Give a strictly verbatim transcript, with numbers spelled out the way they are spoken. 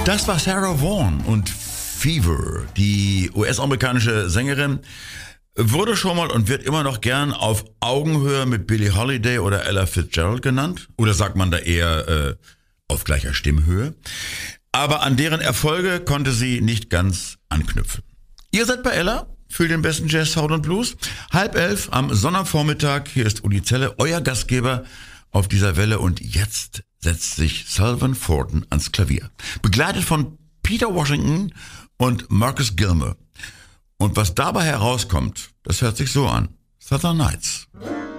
Das war Sarah Vaughan und Fever, die U S-amerikanische Sängerin, wurde schon mal und wird immer noch gern auf Augenhöhe mit Billie Holiday oder Ella Fitzgerald genannt. Oder sagt man da eher äh, auf gleicher Stimmhöhe. Aber an deren Erfolge konnte sie nicht ganz anknüpfen. Ihr seid bei Ella für den besten Jazz, Soul und Blues. Halb elf am Sonnabendvormittag. Hier ist Uli Zelle, euer Gastgeber auf dieser Welle. Und jetzt setzt sich Sylvan Thornton ans Klavier. Begleitet von Peter Washington und Marcus Gilmer. Und was dabei herauskommt, das hört sich so an. Southern Nights.